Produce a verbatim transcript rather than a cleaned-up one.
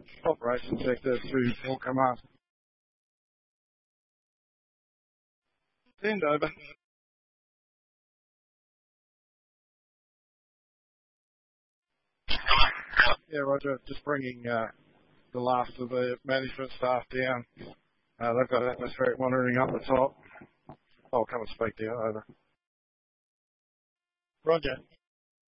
Operations Sector to Port Command. Send over. Yeah, Roger. Just bringing uh, the last of the management staff down. Uh, they've got atmospheric monitoring up the top. I'll come and speak to you. Over. Roger.